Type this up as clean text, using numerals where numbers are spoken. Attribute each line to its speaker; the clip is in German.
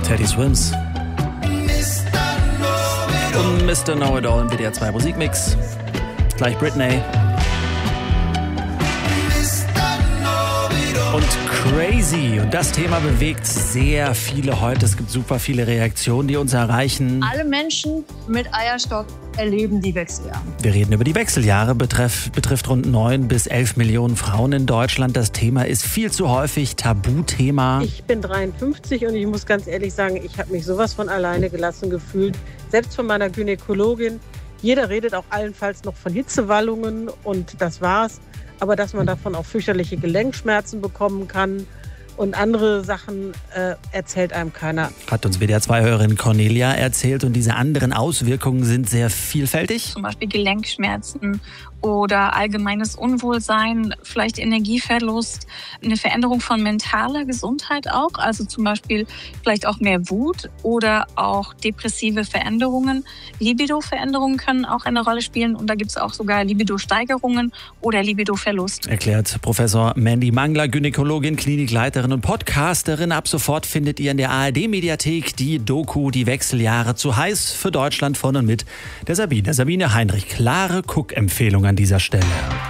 Speaker 1: Teddy Swims. Und Mr. Know-It-All im WDR 2 Musikmix. Gleich Britney. Und Crazy. Und das Thema bewegt sehr viele heute. Es gibt super viele Reaktionen, die uns erreichen.
Speaker 2: Alle Menschen mit Eierstock erleben die Wechseljahre.
Speaker 1: Wir reden über die Wechseljahre. Betrifft rund 9 bis 11 Millionen Frauen in Deutschland. Das Thema ist viel zu häufig Tabuthema.
Speaker 3: Ich bin 53 und ich muss ganz ehrlich sagen, ich habe mich sowas von alleine gelassen gefühlt. Selbst von meiner Gynäkologin. Jeder redet auch allenfalls noch von Hitzewallungen und das war's. Aber dass man davon auch fürchterliche Gelenkschmerzen bekommen kann und andere Sachen erzählt einem keiner.
Speaker 1: Hat uns WDR 2-Hörerin Cornelia erzählt und diese anderen Auswirkungen sind sehr vielfältig.
Speaker 4: Zum Beispiel Gelenkschmerzen oder allgemeines Unwohlsein, vielleicht Energieverlust, eine Veränderung von mentaler Gesundheit auch, also zum Beispiel vielleicht auch mehr Wut oder auch depressive Veränderungen. Libido-Veränderungen können auch eine Rolle spielen und da gibt es auch sogar Libido-Steigerungen oder Libido-Verlust.
Speaker 1: Erklärt Professor Mandy Mangler, Gynäkologin, Klinikleiterin und Podcasterin. Ab sofort findet ihr in der ARD-Mediathek die Doku Die Wechseljahre, zu heiß für Deutschland von und mit der Sabine Heinrich. Klare Guckempfehlung an dieser Stelle.